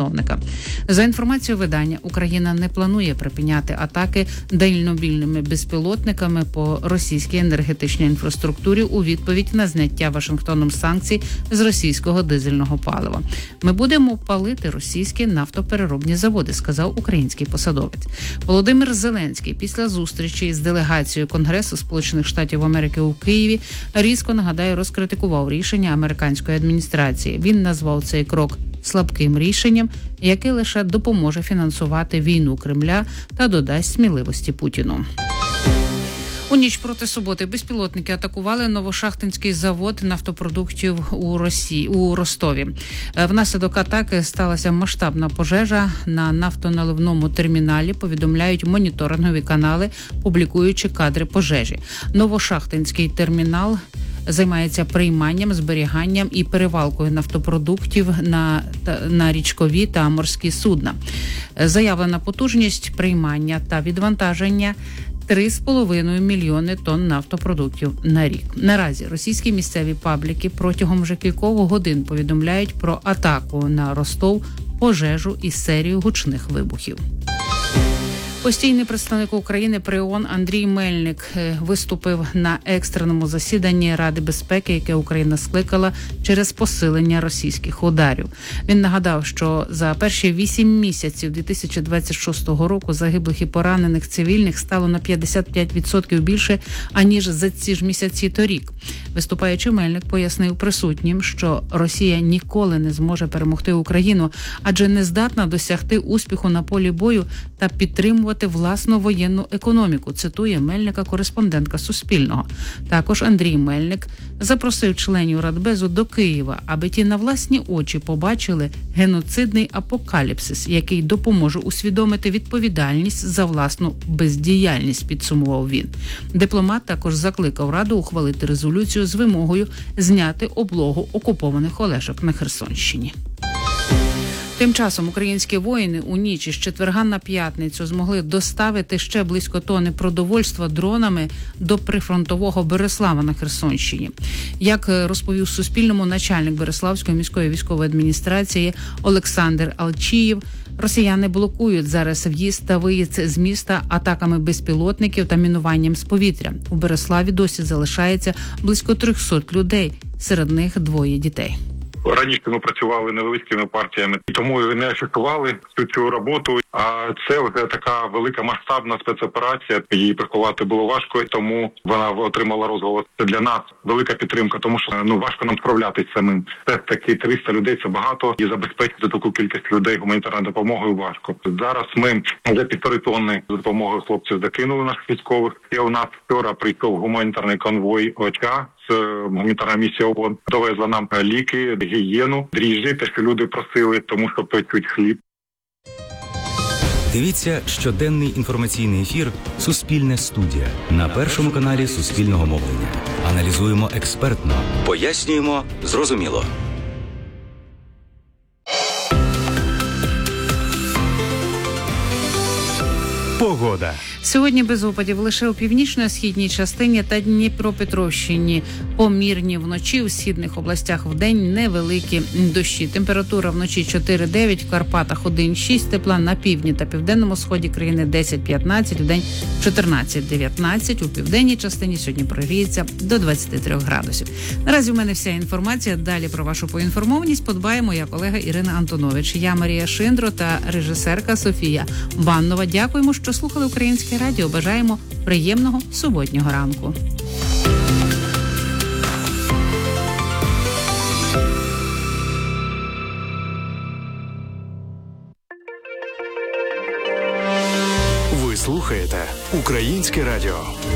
чиновника. За інформацією видання, Україна не планує припиняти атаки дальнобійними безпілотниками по російській енергетичній інфраструктурі у відповідь на зняття Вашингтоном санкцій з російського дизельного палива. Ми будемо палити російські нафтопереробні заводи, сказав український посадовець. Володимир Зеленський після зустрічі з делегацією Конгресу Сполучених Штатів Америки у Києві різко, нагадаю, розкритикував рішення американської адміністрації. Він назвав цей крок слабким рішенням, яке лише допоможе фінансувати війну Кремля та додасть сміливості Путіну. У ніч проти суботи безпілотники атакували Новошахтинський завод нафтопродуктів у Ростові. Внаслідок атаки сталася масштабна пожежа на нафтоналивному терміналі, повідомляють моніторингові канали, публікуючи кадри пожежі. Новошахтинський термінал займається прийманням, зберіганням і перевалкою нафтопродуктів на річкові та морські судна. Заявлена потужність приймання та відвантаження 3,5 мільйони тонн нафтопродуктів на рік. Наразі російські місцеві пабліки протягом вже кількох годин повідомляють про атаку на Ростов, пожежу і серію гучних вибухів. Постійний представник України при ООН Андрій Мельник виступив на екстреному засіданні Ради безпеки, яке Україна скликала через посилення російських ударів. Він нагадав, що за перші 8 місяців 2026 року загиблих і поранених цивільних стало на 55% більше, аніж за ці ж місяці торік. Виступаючи, Мельник пояснив присутнім, що Росія ніколи не зможе перемогти Україну, адже не здатна досягти успіху на полі бою та підтримувати власну воєнну економіку, цитує Мельника кореспондентка Суспільного. Також Андрій Мельник запросив членів Радбезу до Києва, аби ті на власні очі побачили геноцидний апокаліпсис, який допоможе усвідомити відповідальність за власну бездіяльність, підсумував він. Дипломат також закликав Раду ухвалити резолюцію з вимогою зняти облогу окупованих Олешок на Херсонщині. Тим часом українські воїни у ніч із четверга на п'ятницю змогли доставити ще близько тонни продовольства дронами до прифронтового Берислава на Херсонщині. Як розповів Суспільному начальник Бериславської міської військової адміністрації Олександр Алчієв, росіяни блокують зараз в'їзд та виїзд з міста атаками безпілотників та мінуванням з повітря. У Бериславі досі залишається близько 300 людей, серед них 2 дітей. Раніше ми працювали невеликими партіями, тому не ефектували цю роботу. А це вже така велика масштабна спецоперація. Її приховати було важко, тому вона отримала розголос. Це для нас велика підтримка, тому що важко нам справлятися самим. Це таки 300 людей, це багато, і забезпечити таку кількість людей гуманітарною допомогою важко. Зараз ми вже 1,5 тонни з допомогою хлопців закинули наших військових. І у нас вчора прийшов гуманітарний конвой ОЧК. Гуманітарна місія ООН довезла нам ліки, гігієну, дріжджі, те, що люди просили, тому що печуть хліб. Дивіться щоденний інформаційний ефір «Суспільне студія» на Першому каналі Суспільного мовлення. Аналізуємо експертно, пояснюємо зрозуміло. Погода. Сьогодні без опадів лише у північно-східній частині та Дніпропетровщині. Помірні вночі у східних областях вдень невеликі дощі. Температура вночі 4-9, в Карпатах 1-6, тепла на півдні та південному сході країни 10-15, вдень 14-19. У південній частині сьогодні прогріється до 23 градусів. Наразі у мене вся інформація. Далі про вашу поінформованість подбає моя колега Ірина Антонович. Я Марія Шиндро та режисерка Софія Баннова. Дякуємо, що слухали Українське радіо. Бажаємо приємного суботнього ранку. Ви слухаєте Українське радіо.